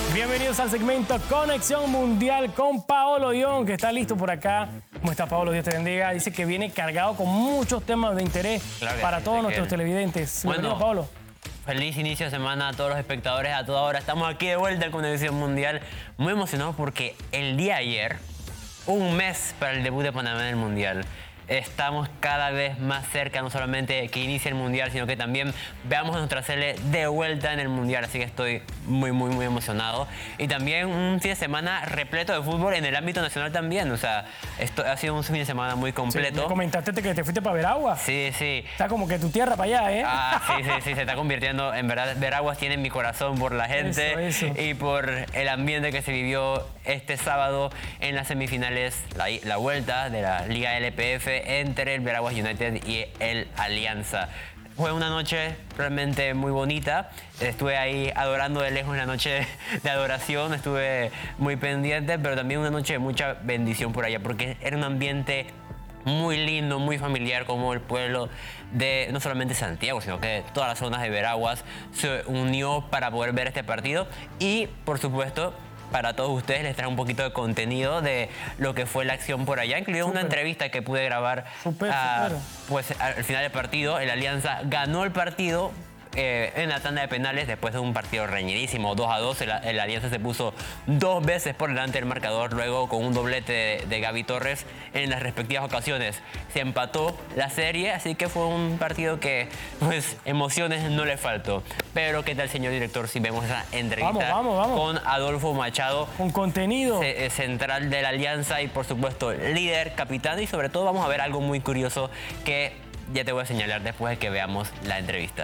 Bienvenidos al segmento Conexión Mundial con Paolo Ion, que está listo por acá. ¿Cómo está, Paolo? Dios te bendiga. Dice que viene cargado con muchos temas de interés para todos nuestros televidentes. Bueno, Paolo. Feliz inicio de semana a todos los espectadores, a toda hora. Estamos aquí de vuelta en Conexión Mundial. Muy emocionados porque el día de ayer, un mes para el debut de Panamá en el Mundial. Estamos cada vez más cerca, no solamente que inicie el Mundial, sino que también veamos a nuestra sele de vuelta en el Mundial. Así que estoy muy emocionado. Y también un fin de semana repleto de fútbol en el ámbito nacional también. O sea, esto ha sido un fin de semana muy completo. Sí, me comentaste que te fuiste para Veraguas. Sí. Está como que tu tierra para allá, ¿eh? Sí, se está convirtiendo, en verdad, Veraguas tiene mi corazón por la gente eso. Y por el ambiente que se vivió este sábado en las semifinales, la vuelta de la Liga LPF entre el Veraguas United y el Alianza. Fue una noche realmente muy bonita. Estuve ahí adorando de lejos en la noche de adoración. Estuve muy pendiente, pero también una noche de mucha bendición por allá, porque era un ambiente muy lindo, muy familiar, como el pueblo de no solamente Santiago, sino que todas las zonas de Veraguas se unió para poder ver este partido. Y, por supuesto, para todos ustedes les traje un poquito de contenido de lo que fue la acción por allá, incluido una entrevista que pude grabar pues al final del partido. El Alianza ganó el partido en la tanda de penales después de un partido reñidísimo, 2-2. El Alianza se puso 2 veces por delante del marcador, luego con un doblete de Gaby Torres en las respectivas ocasiones. Se empató la serie, así que fue un partido que, pues, emociones no le faltó. Pero, ¿qué tal, señor director, si vemos esa entrevista con Adolfo Machado? Con contenido. Central de la Alianza y, por supuesto, líder, capitán, y sobre todo vamos a ver algo muy curioso que ya te voy a señalar después de que veamos la entrevista.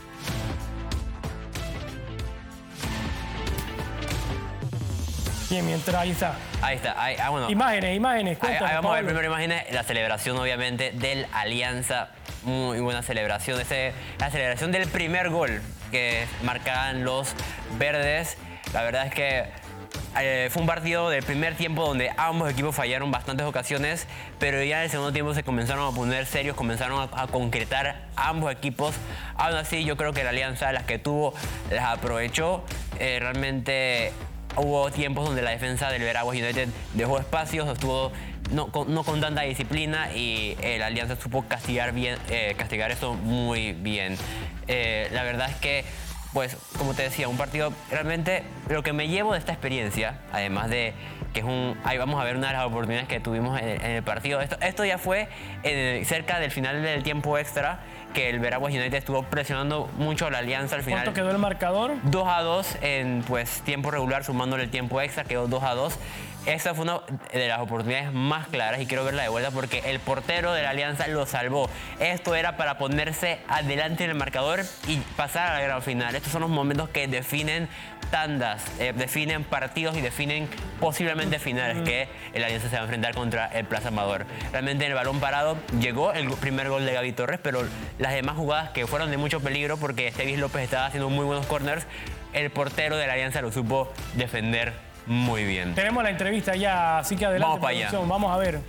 Bien, mientras ahí está. Bueno. Imágenes. Cuéntame, vamos a ver Pablo. primero imágenes. La celebración, obviamente, del Alianza. Muy buena celebración. La celebración del primer gol que marcaban los verdes. La verdad es que fue un partido del primer tiempo donde ambos equipos fallaron bastantes ocasiones, pero ya en el segundo tiempo se comenzaron a poner serios, comenzaron a concretar ambos equipos. Aún así, yo creo que la Alianza, las que tuvo, las aprovechó. Realmente hubo tiempos donde la defensa del Veraguas United dejó espacios, estuvo no con tanta disciplina, y la Alianza supo castigar eso muy bien. La verdad es que, pues, como te decía, un partido realmente, lo que me llevo de esta experiencia, además de que ahí vamos a ver una de las oportunidades que tuvimos en el partido. Esto ya fue cerca del final del tiempo extra, que el Veraguas United estuvo presionando mucho a la Alianza al final. ¿Cuánto quedó el marcador? 2-2 en, pues, tiempo regular, sumándole el tiempo extra, quedó 2-2. Esa fue una de las oportunidades más claras y quiero verla de vuelta porque el portero de la Alianza lo salvó. Esto era para ponerse adelante en el marcador y pasar a la gran final. Estos son los momentos que definen tandas, definen partidos y definen posiblemente finales, que el Alianza se va a enfrentar contra el Plaza Amador. Realmente en el balón parado llegó el primer gol de Gaby Torres, pero las demás jugadas que fueron de mucho peligro porque Estevis López estaba haciendo muy buenos corners, el portero de la Alianza lo supo defender muy bien. Tenemos la entrevista ya, así que adelante. Vamos para allá. Vamos a ver.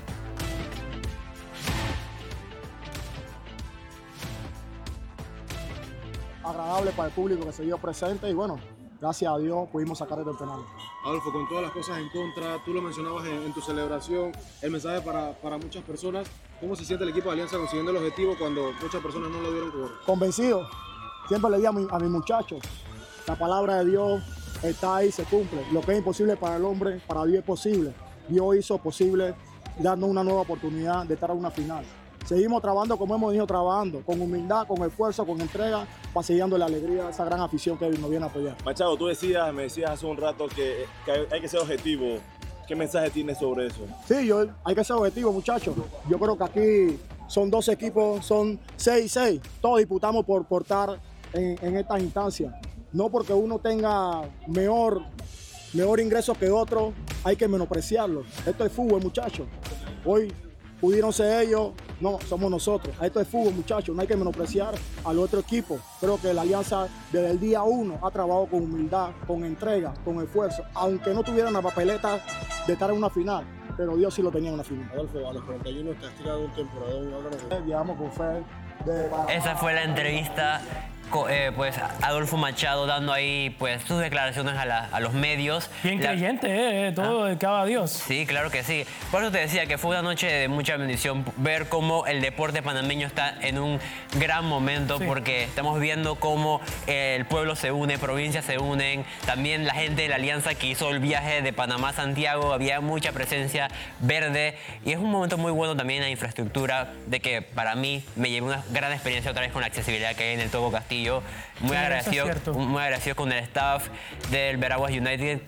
Agradable para el público que se dio presente y bueno, gracias a Dios pudimos sacar el penal. Adolfo, con todas las cosas en contra, tú lo mencionabas en tu celebración, el mensaje para muchas personas, ¿cómo se siente el equipo de Alianza consiguiendo el objetivo cuando muchas personas no lo dieron por? Convencido, siempre le di a mis muchachos, la palabra de Dios está ahí, se cumple. Lo que es imposible para el hombre, para Dios es posible. Dios hizo posible darnos una nueva oportunidad de estar en una final. Seguimos trabajando como hemos venido trabajando, con humildad, con esfuerzo, con entrega, pasillando la alegría de esa gran afición que nos viene a apoyar. Machado, me decías hace un rato que hay que ser objetivo. ¿Qué mensaje tienes sobre eso? Sí, hay que ser objetivo, muchachos. Yo creo que aquí son 12 equipos, son 6-6. Todos disputamos por estar en estas instancias. No porque uno tenga mejor ingreso que otro, hay que menospreciarlo. Esto es fútbol, muchachos. Hoy pudieron ser ellos, no, somos nosotros. Esto es fútbol, muchachos, no hay que menospreciar al otro equipo. Creo que la Alianza desde el día 1 ha trabajado con humildad, con entrega, con esfuerzo, aunque no tuvieran la papeleta de estar en una final, pero Dios sí lo tenía en una final. Adolfo, a los 41 te has tirado un temporadón, Viajamos con fe. Esa fue la entrevista pues Adolfo Machado dando ahí pues sus declaraciones a los medios. Bien creyente, todo dedicado a Dios. Sí, claro que sí. Por eso te decía que fue una noche de mucha bendición ver cómo el deporte panameño está en un gran momento, porque estamos viendo cómo el pueblo se une, provincias se unen, también la gente de la Alianza que hizo el viaje de Panamá a Santiago, había mucha presencia verde y es un momento muy bueno también en la infraestructura, de que para mí me llevé una gran experiencia otra vez con la accesibilidad que hay en el Togo Castillo. Muy agradecido con el staff del Veraguas United.